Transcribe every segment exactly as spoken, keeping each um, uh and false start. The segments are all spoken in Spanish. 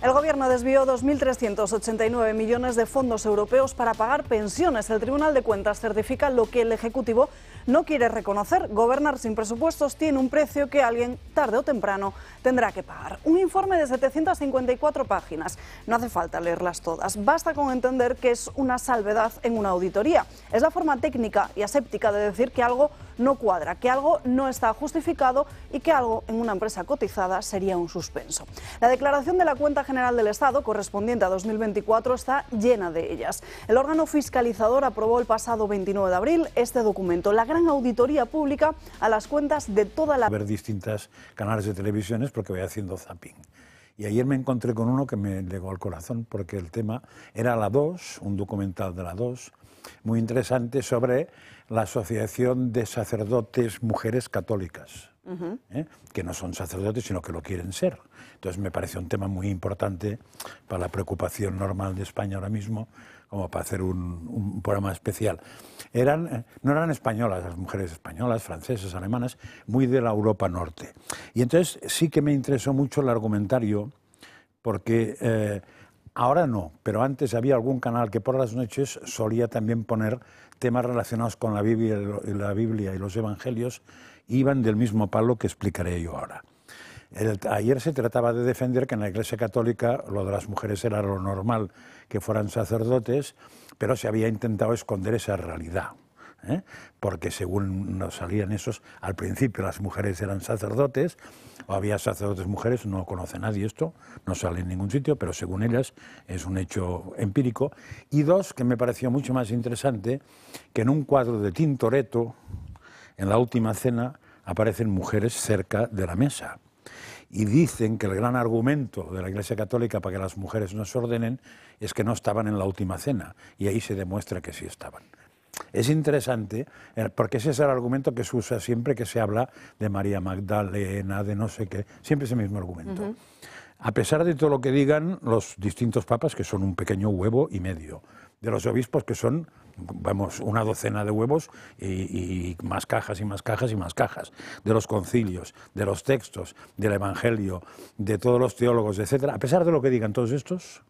El Gobierno desvió dos mil trescientos ochenta y nueve millones de fondos europeos para pagar pensiones. El Tribunal de Cuentas certifica lo que el Ejecutivo no quiere reconocer. Gobernar sin presupuestos tiene un precio que alguien, tarde o temprano, tendrá que pagar. Un informe de setecientas cincuenta y cuatro páginas. No hace falta leerlas todas. Basta con entender que es una salvedad en una auditoría. Es la forma técnica y aséptica de decir que algo no cuadra, que algo no está justificado y que algo en una empresa cotizada sería un suspenso. La declaración de la Cuenta General del Estado, correspondiente a dos mil veinticuatro, está llena de ellas. El órgano fiscalizador aprobó el pasado veintinueve de abril este documento, la gran auditoría pública a las cuentas de toda la... ver distintas canales de televisiones porque voy haciendo zapping. Y ayer me encontré con uno que me llegó al corazón porque el tema era La dos, un documental de La dos, muy interesante sobre la Asociación de Sacerdotes Mujeres Católicas, uh-huh. ¿eh? que no son sacerdotes sino que lo quieren ser. Entonces me parece un tema muy importante para la preocupación normal de España ahora mismo, como para hacer un, un programa especial. Eran, no eran españolas, las mujeres españolas, francesas, alemanas, muy de la Europa Norte. Y entonces sí que me interesó mucho el argumentario, porque eh, ahora no, pero antes había algún canal que por las noches solía también poner temas relacionados con la Biblia, la Biblia y los Evangelios, iban del mismo palo que explicaré yo ahora. El, ayer se trataba de defender que en la Iglesia Católica lo de las mujeres era lo normal, que fueran sacerdotes, pero se había intentado esconder esa realidad, ¿eh? porque según nos salían esos, al principio las mujeres eran sacerdotes, o había sacerdotes mujeres, no conoce nadie esto, no sale en ningún sitio, pero según ellas es un hecho empírico. Y dos, que me pareció mucho más interesante, que en un cuadro de Tintoretto, en la Última Cena, aparecen mujeres cerca de la mesa. Y dicen que el gran argumento de la Iglesia Católica para que las mujeres no se ordenen es que no estaban en la Última Cena, y ahí se demuestra que sí estaban. Es interesante, porque ese es el argumento que se usa siempre que se habla de María Magdalena, de no sé qué, siempre es el mismo argumento. Uh-huh. A pesar de todo lo que digan los distintos papas, que son un pequeño huevo y medio, de los obispos, que son, vamos, una docena de huevos y, y más cajas y más cajas y más cajas, de los concilios, de los textos, del Evangelio, de todos los teólogos, etcétera. A pesar de lo que digan todos estos,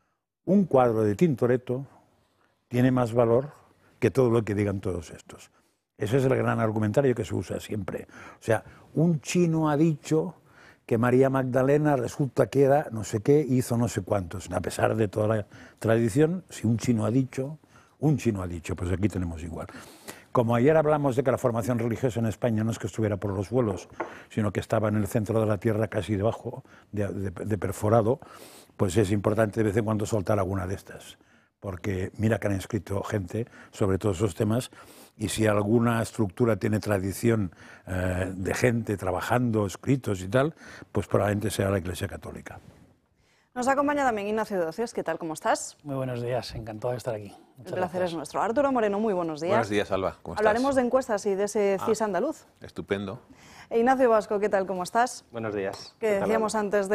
un cuadro de Tintoretto tiene más valor que todo lo que digan todos estos. Ese es el gran argumentario que se usa siempre. O sea, un chino ha dicho que María Magdalena resulta que era no sé qué, hizo no sé cuántos. A pesar de toda la tradición, si un chino ha dicho, un chino ha dicho, pues aquí tenemos igual. Como ayer hablamos de que la formación religiosa en España no es que estuviera por los suelos, sino que estaba en el centro de la tierra, casi debajo, de, de, de perforado, pues es importante de vez en cuando soltar alguna de estas. Porque mira que han escrito gente sobre todos esos temas, y si alguna estructura tiene tradición eh, de gente trabajando, escritos y tal, pues probablemente sea la Iglesia Católica. Nos acompaña también Ignacio de Ocies. ¿Qué tal? ¿Cómo estás? Muy buenos días, encantado de estar aquí. Muchas El placer gracias. es nuestro. Arturo Moreno, muy buenos días. Buenos días, Alba. ¿Cómo estás? Hablaremos de encuestas y de ese C I S ah, andaluz. Estupendo. E Ignacio Vasco, ¿qué tal? ¿Cómo estás? Buenos días. Que decíamos antes de